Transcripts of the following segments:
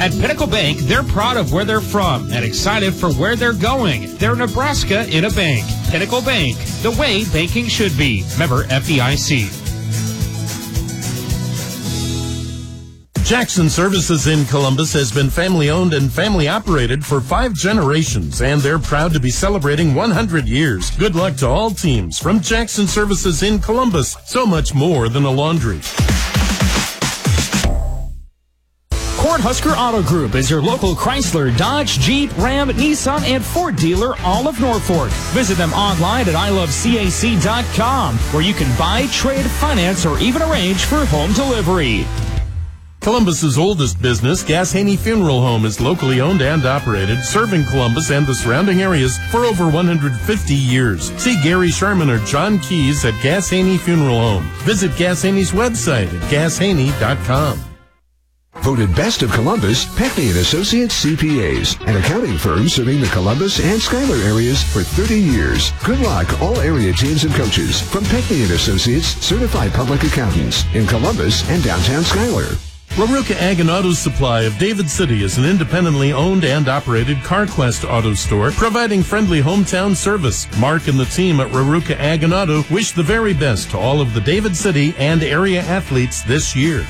At Pinnacle Bank, they're proud of where they're from and excited for where they're going. They're Nebraska in a bank. Pinnacle Bank, the way banking should be. Member FDIC. Jackson Services in Columbus has been family-owned and family-operated for 5 generations, and they're proud to be celebrating 100 years. Good luck to all teams from Jackson Services in Columbus. So much more than a laundry. Cornhusker Auto Group is your local Chrysler, Dodge, Jeep, Ram, Nissan, and Ford dealer all of Norfolk. Visit them online at ilovecac.com, where you can buy, trade, finance, or even arrange for home delivery. Columbus's oldest business, Gas Haney Funeral Home, is locally owned and operated, serving Columbus and the surrounding areas for over 150 years. See Gary Sharman or John Keys at Gas Haney Funeral Home. Visit Gas Haney's website at gashaney.com. Voted Best of Columbus, Peckney & Associates CPAs, an accounting firm serving the Columbus and Schuyler areas for 30 years. Good luck, all area teams and coaches from Peckney & Associates, certified public accountants in Columbus and downtown Schuyler. Raruka Ag and Auto Supply of David City is an independently owned and operated CarQuest auto store providing friendly hometown service. Mark and the team at Raruka Ag and Auto wish the very best to all of the David City and area athletes this year.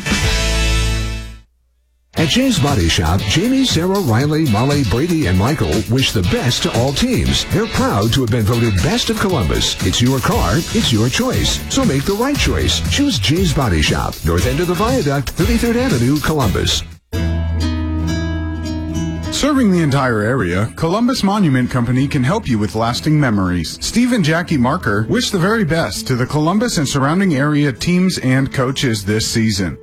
At James Body Shop, Jamie, Sarah, Riley, Molly, Brady, and Michael wish the best to all teams. They're proud to have been voted Best of Columbus. It's your car, it's your choice. So make the right choice. Choose James Body Shop, north end of the Viaduct, 33rd Avenue, Columbus. Serving the entire area, Columbus Monument Company can help you with lasting memories. Steve and Jackie Marker wish the very best to the Columbus and surrounding area teams and coaches this season.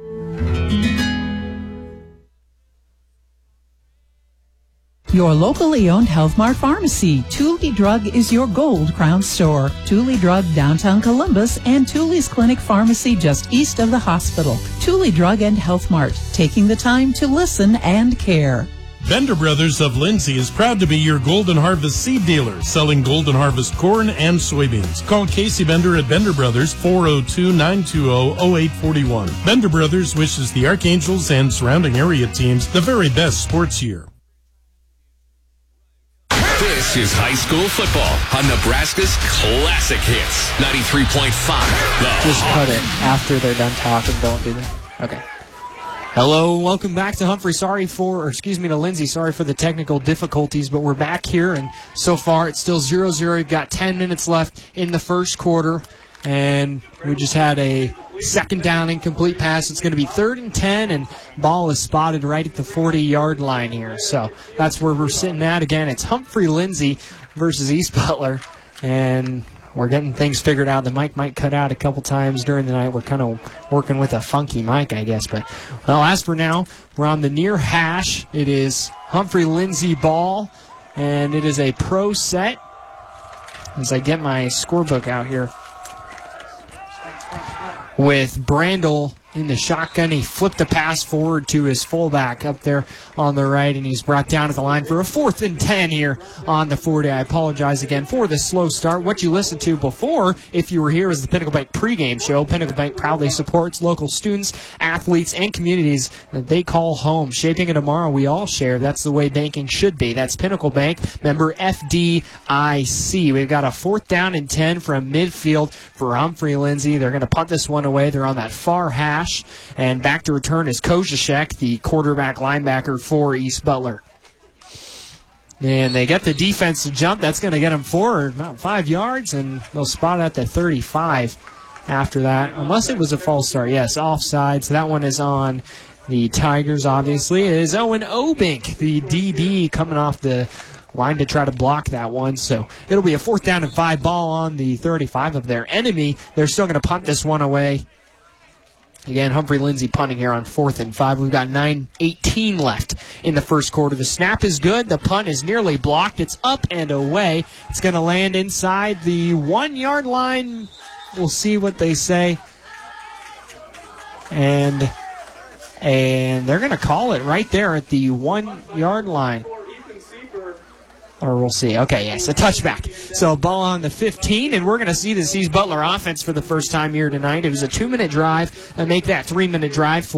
Your locally owned Health Mart Pharmacy. Thule Drug is your gold crown store. Thule Drug downtown Columbus and Thule's Clinic Pharmacy just east of the hospital. Thule Drug and Health Mart, taking the time to listen and care. Bender Brothers of Lindsay is proud to be your Golden Harvest seed dealer, selling Golden Harvest corn and soybeans. Call Casey Bender at Bender Brothers, 402-920-0841. Bender Brothers wishes the Archangels and surrounding area teams the very best sports year. This is high school football on Nebraska's classic hits, 93.5. Just cut it after they're done talking. Don't do that. Okay. Hello, welcome back to Humphrey. To Lindsay. Sorry for the technical difficulties, but we're back here, and so far it's still 0-0. We've got 10 minutes left in the first quarter, and we just had a second down incomplete pass. It's going to be 3rd and 10, and ball is spotted right at the 40-yard line here. So that's where we're sitting at. Again, it's Humphrey Lindsay versus East Butler, and we're getting things figured out. The mic might cut out a couple times during the night. We're kind of working with a funky mic, I guess. But, well, as for now, we're on the near hash. It is Humphrey Lindsay ball, and it is a pro set. As I get my scorebook out here, with Brandel in the shotgun, he flipped the pass forward to his fullback up there on the right, and he's brought down at the line for a 4th and 10 here on the 40. I apologize again for the slow start. What you listened to before, if you were here, was the Pinnacle Bank pregame show. Pinnacle Bank proudly supports local students, athletes, and communities that they call home. Shaping a tomorrow we all share. That's the way banking should be. That's Pinnacle Bank, member FDIC. We've got a 4th down and 10 from midfield for Humphrey Lindsay. They're going to punt this one away. They're on that far hash. And back to return is Kozashek, the quarterback linebacker for East Butler. And they get the defense to jump. That's going to get them forward about 5 yards, and they'll spot at the 35 after that, unless it was a false start. Yes, offside. So that one is on the Tigers, obviously. It is Owen Obink, the DB, coming off the line to try to block that one. So it'll be a 4th down and 5 ball on the 35 of their enemy. They're still going to punt this one away. Again, Humphrey Lindsay punting here on 4th and 5. We've got 9:18 left in the first quarter. The snap is good. The punt is nearly blocked. It's up and away. It's going to land inside the 1-yard line. We'll see what they say. And they're going to call it right there at the 1-yard line. Or we'll see. Okay, yes, a touchback. So ball on the 15, and we're going to see the East Butler offense for the first time here tonight. It was a 2-minute drive and make that 3-minute drive.